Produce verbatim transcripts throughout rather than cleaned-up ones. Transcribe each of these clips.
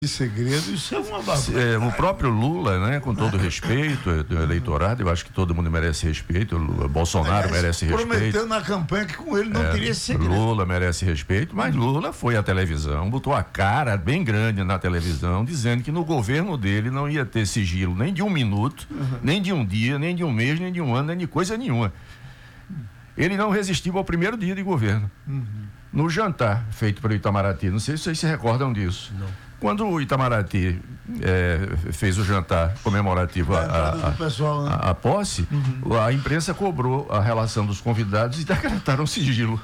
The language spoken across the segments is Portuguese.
de segredo, isso é uma barbaridade. É, o próprio Lula, né, com todo respeito do eleitorado, eu acho que todo mundo merece respeito. O Lula, Bolsonaro Aliás, merece respeito. Prometeu na campanha que com ele não é, teria segredo. Lula merece respeito, mas Lula foi à televisão, botou a cara bem grande na televisão, dizendo que no governo dele não ia ter sigilo nem de um minuto, uhum. nem de um dia, nem de um mês, nem de um ano, nem de coisa nenhuma. Ele não resistiu ao primeiro dia de governo. Uhum. No jantar feito pelo Itamaraty, não sei se vocês se recordam disso. Não. Quando o Itamaraty é, fez o jantar comemorativo à a, a, pessoal, né? a, a posse, uhum. a imprensa cobrou a relação dos convidados e decretaram sigilo.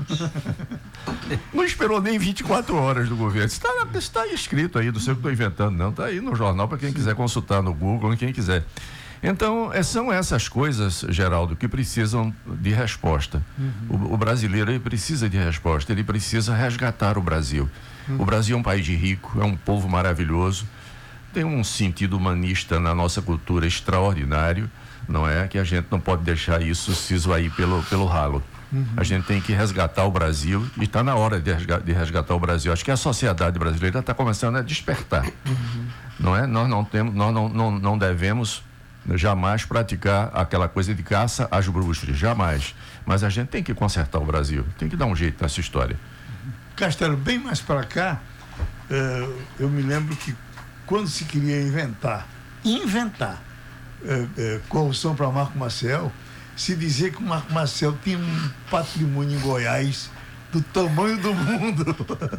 Não esperou nem vinte e quatro horas do governo. Isso está tá escrito aí, não sei o que estou inventando, não. Está aí no jornal para quem Sim. quiser consultar no Google, quem quiser. Então, são essas coisas, Geraldo, que precisam de resposta. Uhum. O, o brasileiro ele precisa de resposta, ele precisa resgatar o Brasil. Uhum. O Brasil é um país rico, é um povo maravilhoso, tem um sentido humanista na nossa cultura extraordinário, não é? Que a gente não pode deixar isso se esvair pelo, pelo ralo. Uhum. A gente tem que resgatar o Brasil e está na hora de resgatar, de resgatar o Brasil. Acho que a sociedade brasileira está começando a despertar, uhum. não é? Nós não temos, nós não, não, não devemos jamais praticar aquela coisa de caça às bruxas, jamais. Mas a gente tem que consertar o Brasil, tem que dar um jeito nessa história. Castelo, bem mais para cá, uh, eu me lembro que quando se queria inventar, inventar uh, uh, corrupção para Marco Maciel, se dizia que o Marco Maciel tinha um patrimônio em Goiás do tamanho do mundo.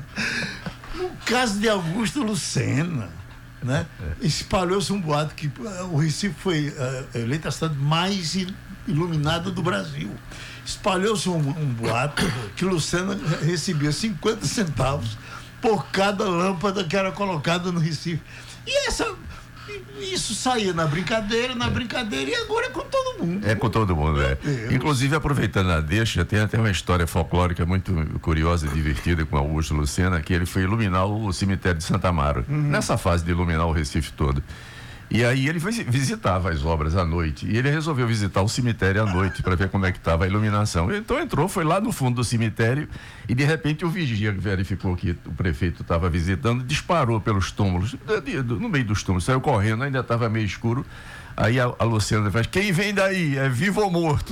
No caso de Augusto Lucena, né? Espalhou-se um boato que uh, o Recife foi uh, eleita a cidade mais iluminada do Brasil. Espalhou-se um, um boato que Lucena recebia cinquenta centavos por cada lâmpada que era colocada no Recife. E essa, isso saía na brincadeira, na é. brincadeira, e agora é com todo mundo. É com todo mundo, é. Inclusive, aproveitando a deixa, tem até uma história folclórica muito curiosa e divertida com Augusto Lucena, que ele foi iluminar o cemitério de Santa Amaro, uhum. nessa fase de iluminar o Recife todo. E aí ele visitava as obras à noite, e ele resolveu visitar o cemitério à noite para ver como é que estava a iluminação. Então entrou, foi lá no fundo do cemitério, e de repente o vigia que verificou que o prefeito estava visitando, disparou pelos túmulos, no meio dos túmulos, saiu correndo, ainda estava meio escuro. Aí a, a Luciana faz: quem vem daí? É vivo ou morto?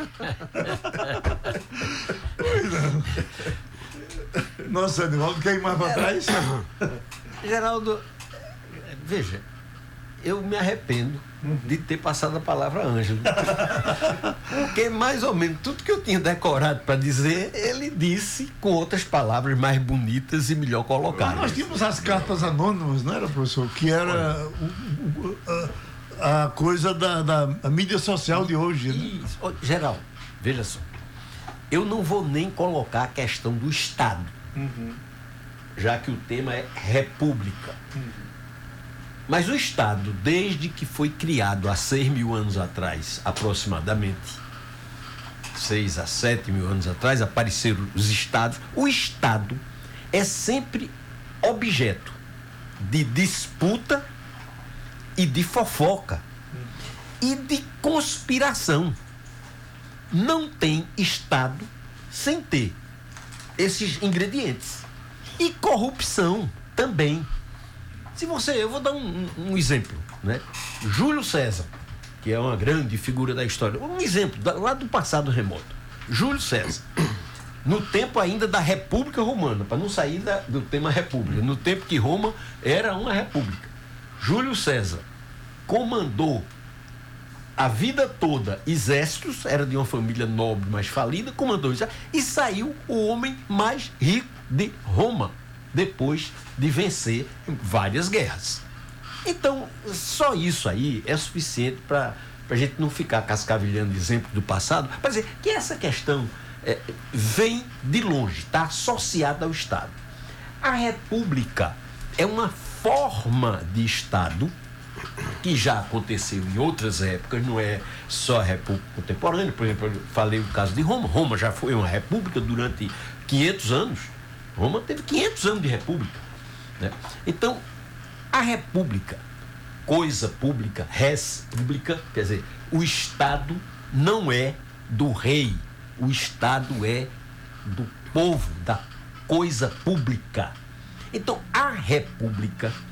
Nossa, Anivaldo, quer ir mais para trás? Geraldo, veja, eu me arrependo uhum. de ter passado a palavra a Ângelo. Porque mais ou menos tudo que eu tinha decorado para dizer, ele disse com outras palavras mais bonitas e melhor colocadas. Mas nós tínhamos as cartas anônimas, não era, professor? Que era o, o, a, a coisa da, da mídia social de hoje, né? Isso. Geraldo, veja só. Eu não vou nem colocar a questão do Estado, uhum. já que o tema é República. Uhum. Mas o Estado, desde que foi criado há seis mil anos atrás, aproximadamente, seis a sete mil anos atrás, apareceram os Estados. O Estado é sempre objeto de disputa e de fofoca e de conspiração. Não tem Estado sem ter esses ingredientes. E corrupção também. Se você, eu vou dar um, um exemplo, né? Júlio César, que é uma grande figura da história, um exemplo da, lá do passado remoto. Júlio César, no tempo ainda da República Romana, para não sair da, do tema República, no tempo que Roma era uma república. Júlio César comandou a vida toda exércitos, era de uma família nobre, mas falida, comandou exércitos, e saiu o homem mais rico de Roma, depois de vencer várias guerras. Então, só isso aí é suficiente para a gente não ficar cascavilhando exemplos do passado, para dizer que essa questão é, vem de longe, está associada ao Estado. A República é uma forma de Estado que já aconteceu em outras épocas, não é só a República contemporânea. Por exemplo, eu falei o caso de Roma. Roma já foi uma república durante quinhentos anos. Roma teve quinhentos anos de república, né? Então, a república, coisa pública, res pública, quer dizer, o Estado não é do rei, o Estado é do povo, da coisa pública. Então, a república